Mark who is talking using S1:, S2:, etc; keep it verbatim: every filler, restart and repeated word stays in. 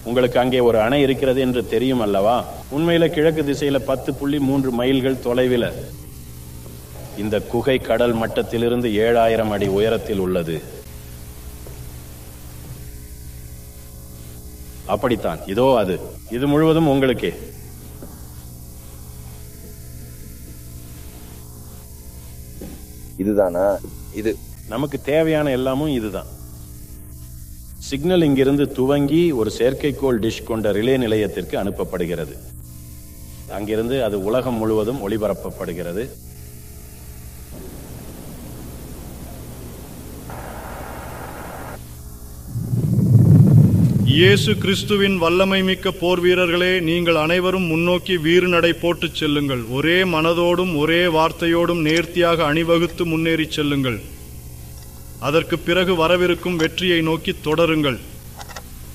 S1: உங்களுக்கு அங்கே ஒரு அணை இருக்கிறது என்று தெரியும் அல்லவா? உண்மையில கிழக்கு திசையில பத்து புள்ளி மூன்று மைல்கள் தொலைவில் இந்த குகை கடல் மட்டத்திலிருந்து ஏழாயிரம் அடி உயரத்தில் உள்ளது. அப்படித்தான், இதோ அது. இது முழுவதும் உங்களுக்கே.
S2: இதுதானா? இது
S1: நமக்கு தேவையான எல்லாமும் இதுதான். சிக்னல் இங்கிருந்து துவங்கி ஒரு செயற்கைக்கோள் டிஷ் கொண்ட ரிலே நிலையத்திற்கு அனுப்பப்படுகிறது. அங்கிருந்து அது உலகம் முழுவதும் ஒளிபரப்பப்படுகிறது.
S3: இயேசு கிறிஸ்துவின் வல்லமை மிக்க போர் வீரர்களே, நீங்கள் அனைவரும் முன்னோக்கி வீறு நடை போட்டுச் செல்லுங்கள். ஒரே மனதோடும் ஒரே வார்த்தையோடும் நேர்த்தியாக அணிவகுத்து முன்னேறி செல்லுங்கள். அதற்கு பிறகு வரவிருக்கும் வெற்றியை நோக்கி தொடருங்கள்.